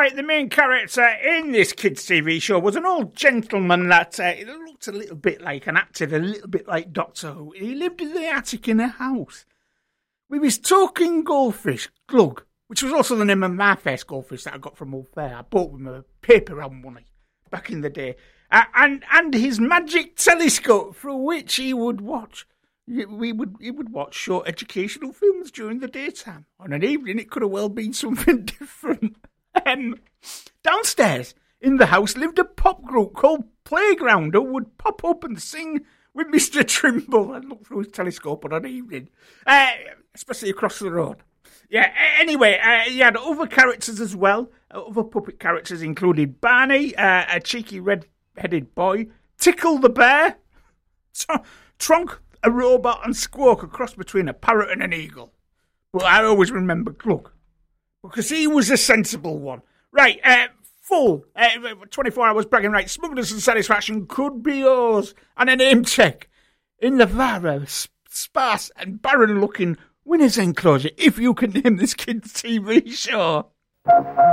right, the main character in this kids' TV show was an old gentleman that looked a little bit like and acted a little bit like Doctor Who. He lived in the attic in a house with his talking goldfish, Glug, which was also the name of my first goldfish that I got from Old Fair. I bought with my paper round money back in the day. And his magic telescope through which he would watch. He would watch short educational films during the daytime. On an evening, it could have well been something different. Downstairs in the house lived a pop group called Playground who would pop up and sing with Mr. Trimble and look through his telescope on an evening, especially across the road. Yeah, anyway, he had other characters as well. Other puppet characters included Barney, a cheeky red-headed boy, Tickle the bear, Tronk, a robot, and Squawk, a cross between a parrot and an eagle. But I always remember Glug, because he was a sensible one. Right, full 24 hours bragging rights, smugness and satisfaction could be yours, and a name check in the Vara sparse and barren-looking winner's enclosure if you can name this kid's TV show.